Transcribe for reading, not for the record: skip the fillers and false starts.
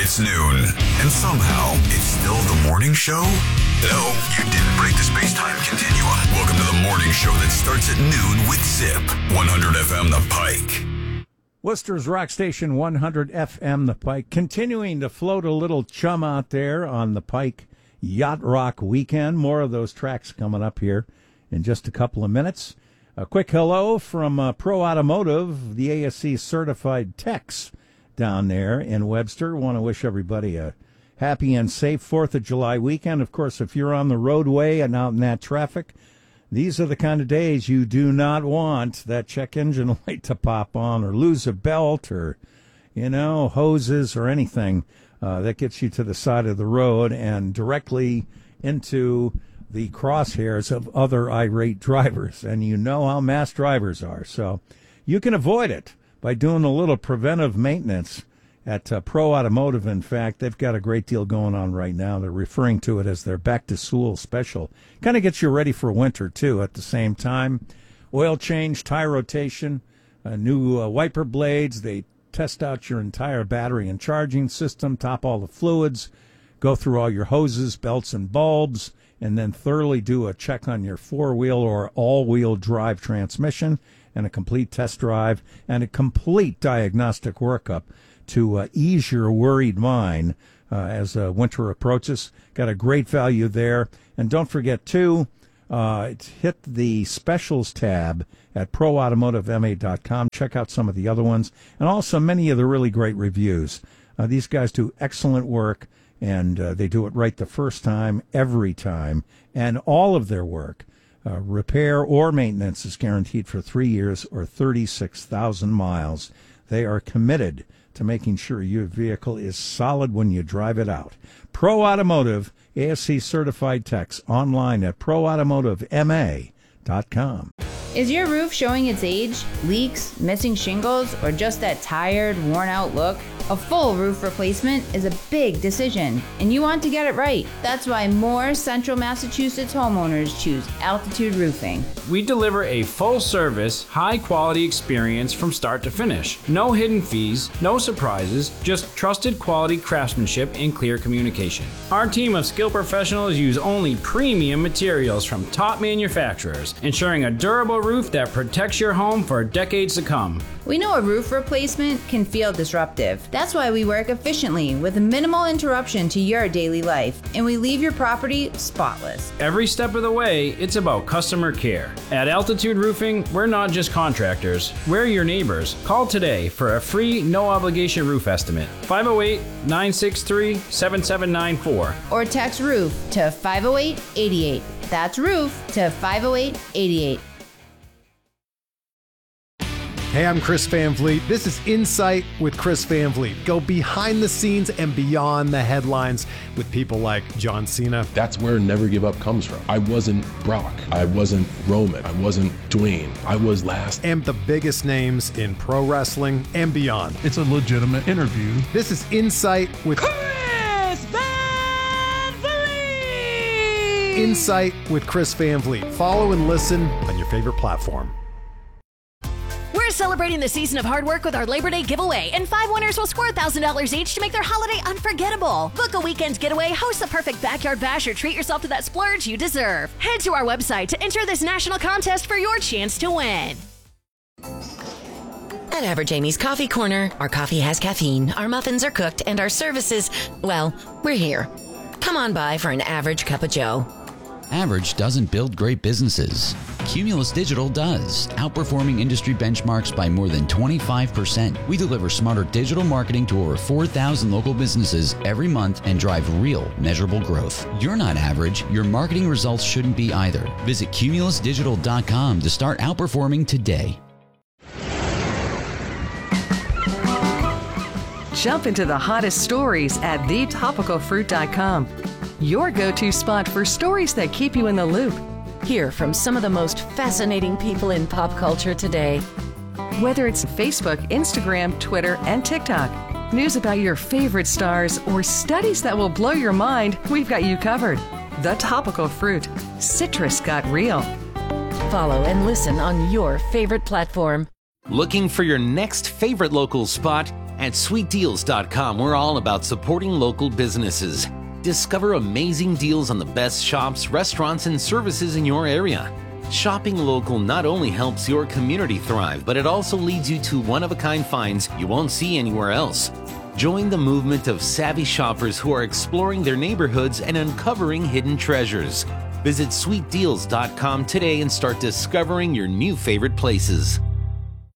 It's noon, and somehow it's still the morning show? No, you didn't break the space-time continuum. Welcome to the morning show that starts at noon with Zip. 100 FM The Pike. Worcester's Rock Station 100 FM The Pike. Continuing to float a little chum out there on the Pike Yacht Rock weekend. More of those tracks coming up here in just a couple of minutes. A quick hello from Pro Automotive, the ASC certified techs down there in Webster. Want to wish everybody a happy and safe 4th of July weekend. Of course, if you're on the roadway and out in that traffic, these are the kind of days you do not want that check engine light to pop on or lose a belt or, hoses or anything that gets you to the side of the road and directly into the crosshairs of other irate drivers. And you know how mass drivers are. So you can avoid it by doing a little preventive maintenance at Pro Automotive. In fact, they've got a great deal going on right now. They're referring to it as their back-to-school special. Kind of gets you ready for winter, too, at the same time. Oil change, tire rotation, new wiper blades. They test out your entire battery and charging system, top all the fluids, go through all your hoses, belts, and bulbs, and then thoroughly do a check on your four-wheel or all-wheel drive transmission and a complete test drive and a complete diagnostic workup to ease your worried mind as winter approaches. Got a great value there. And don't forget, too, hit the specials tab at proautomotivema.com. Check out some of the other ones and also many of the really great reviews. These guys do excellent work, and they do it right the first time, every time. And all of their work, repair or maintenance, is guaranteed for 3 years or 36,000 miles. They are committed to making sure your vehicle is solid when you drive it out. Pro Automotive, ASC certified techs, online at proautomotivema.com. Is your roof showing its age, leaks, missing shingles, or just that tired, worn-out look? A full roof replacement is a big decision, and you want to get it right. That's why more Central Massachusetts homeowners choose Altitude Roofing. We deliver a full-service, high-quality experience from start to finish. No hidden fees, no surprises, just trusted quality craftsmanship and clear communication. Our team of skilled professionals use only premium materials from top manufacturers, ensuring a durable roof that protects your home for decades to come. We know a roof replacement can feel disruptive. That's why we work efficiently with minimal interruption to your daily life, and we leave your property spotless. Every step of the way, it's about customer care. At Altitude Roofing, we're not just contractors, we're your neighbors. Call today for a free, no-obligation roof estimate. 508-963-7794. Or text ROOF to 508-88. That's ROOF to 508-88. Hey, I'm Chris Van Vliet. This is Insight with Chris Van Vliet. Go behind the scenes and beyond the headlines with people like John Cena. That's where Never Give Up comes from. I wasn't Brock. I wasn't Roman. I wasn't Dwayne. I was last. And the biggest names in pro wrestling and beyond. It's a legitimate interview. This is Insight with Chris Van Vliet. Insight with Chris Van Vliet. Follow and listen on your favorite platform. We're celebrating the season of hard work with our Labor Day giveaway, and 5 winners will score $1,000 each to make their holiday unforgettable. Book a weekend getaway, host the perfect backyard bash, or treat yourself to that splurge you deserve. Head to our website to enter this national contest for your chance to win. At Average Amy's Coffee Corner, our coffee has caffeine, our muffins are cooked, and our services, well, we're here. Come on by for an average cup of joe. Average doesn't build great businesses. Cumulus Digital does, outperforming industry benchmarks by more than 25%. We deliver smarter digital marketing to over 4,000 local businesses every month and drive real, measurable growth. You're not average. Your marketing results shouldn't be either. Visit cumulusdigital.com to start outperforming today. Jump into the hottest stories at thetopicalfruit.com. Your go-to spot for stories that keep you in the loop. Hear from some of the most fascinating people in pop culture today. Whether it's Facebook, Instagram, Twitter, and TikTok, news about your favorite stars, or studies that will blow your mind, we've got you covered. The Topical Fruit. Citrus got real. Follow and listen on your favorite platform. Looking for your next favorite local spot? At sweetdeals.com, we're all about supporting local businesses. Discover amazing deals on the best shops, restaurants, and services in your area. Shopping local not only helps your community thrive, but it also leads you to one-of-a-kind finds you won't see anywhere else. Join the movement of savvy shoppers who are exploring their neighborhoods and uncovering hidden treasures. Visit sweetdeals.com today and start discovering your new favorite places.